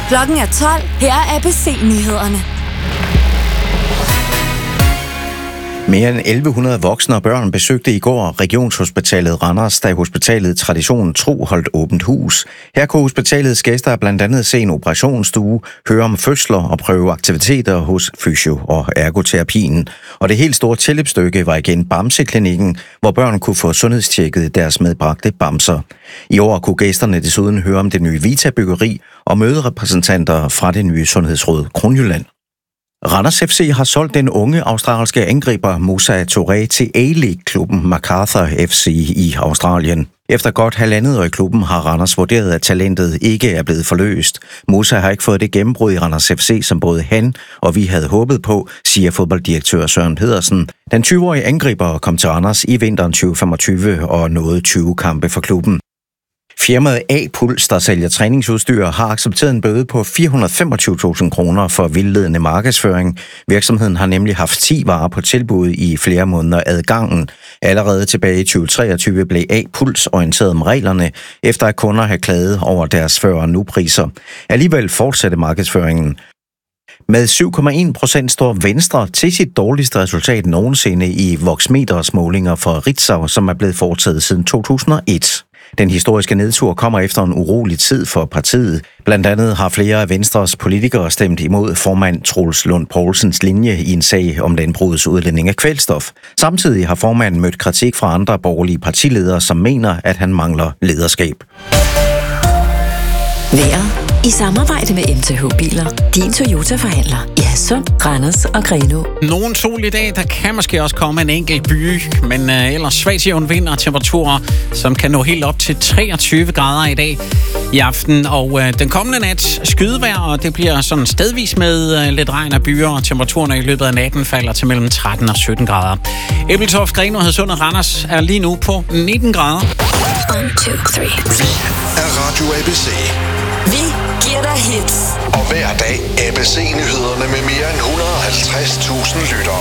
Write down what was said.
Klokken er 12. Her er ABC-nyhederne. Mere end 1100 voksne og børn besøgte i går Regionshospitalet Randers, da hospitalet traditionen tro holdt åbent hus. Her kunne hospitalets gæster blandt andet se en operationsstue, høre om fødsler og prøve aktiviteter hos fysio- og ergoterapien. Og det helt store tilløbsstykke var igen Bamseklinikken, hvor børn kunne få sundhedstjekket deres medbragte bamser. I år kunne gæsterne desuden høre om det nye Vita-byggeri og møde repræsentanter fra det nye sundhedsråd Kronjylland. Randers FC har solgt den unge australske angriber Moussa Touré til A-League-klubben MacArthur FC i Australien. Efter godt 1,5 år i klubben har Randers vurderet, at talentet ikke er blevet forløst. Moussa har ikke fået det gennembrud i Randers FC, som både han og vi havde håbet på, siger fodbolddirektør Søren Pedersen. Den 20-årige angriber kom til Randers i vinteren 2025 og nåede 20 kampe for klubben. Firmaet A-Puls, der sælger træningsudstyr, har accepteret en bøde på 425.000 kroner for vildledende markedsføring. Virksomheden har nemlig haft 10 varer på tilbud i flere måneder ad gangen. Allerede tilbage i 2023 blev A-Puls orienteret om reglerne, efter at kunder havde klaget over deres før- og nu-priser. Alligevel fortsatte markedsføringen. Med 7,1% står Venstre til sit dårligste resultat nogensinde i Voxmeters målinger for Ritzau, som er blevet foretaget siden 2001. Den historiske nedtur kommer efter en urolig tid for partiet. Blandt andet har flere af Venstres politikere stemt imod formand Troels Lund Poulsens linje i en sag om landbrugets udledning af kvælstof. Samtidig har formanden mødt kritik fra andre borgerlige partiledere, som mener, at han mangler lederskab. Vejret i samarbejde med MTH Biler. Din Toyota-forhandler i Hadsund, Randers og Grenaa. Nogen sol i dag, der kan måske også komme en enkelt by, men ellers svagt jævn vind og temperaturer, som kan nå helt op til 23 grader i dag i aften. Og den kommende nat skydevejr, og det bliver sådan stedvis med lidt regn og byer, og temperaturen i løbet af natten falder til mellem 13 og 17 grader. Ebeltoft, Grenaa, Hadsund og Randers er lige nu på 19 grader. 1, 2, 3. Vi er Radio ABC. Vi giver dig hits. Og hver dag ABC-nyhederne med mere end 150.000 lyttere.